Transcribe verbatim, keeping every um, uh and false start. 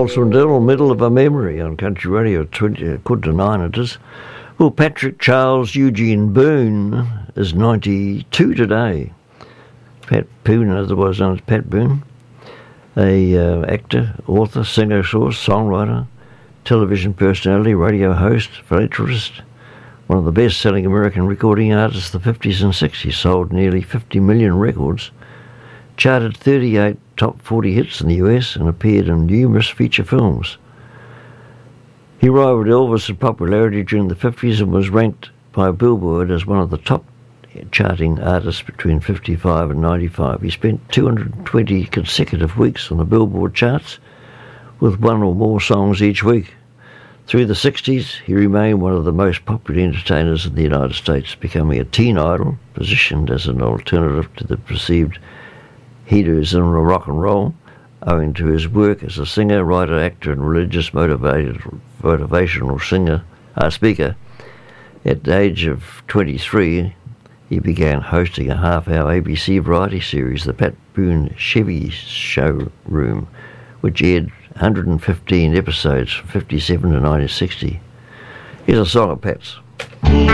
Noel Swindell, Middle of a Memory on Country Radio, twenty, uh, quarter to nine it is. Well, Patrick Charles Eugene Boone is ninety-two today. Pat Boone, otherwise known as Pat Boone, a uh, actor, author, singer, source, songwriter, television personality, radio host, philanthropist, one of the best-selling American recording artists of the fifties and sixties, sold nearly fifty million records, charted thirty-eight top forty hits in the U S and appeared in numerous feature films. He rivaled Elvis in popularity during the fifties and was ranked by Billboard as one of the top charting artists between fifty-five and ninety-five. He spent two hundred twenty consecutive weeks on the Billboard charts with one or more songs each week. Through the sixties, he remained one of the most popular entertainers in the United States, becoming a teen idol, positioned as an alternative to the perceived hedonism of rock and roll, owing to his work as a singer, writer, actor, and religious motivated, motivational singer, uh, speaker. At the age of twenty-three, he began hosting a half-hour A B C variety series, The Pat Boone Chevy Showroom, which aired one hundred fifteen episodes from fifty-seven to nineteen sixty. Here's a song of Pat's.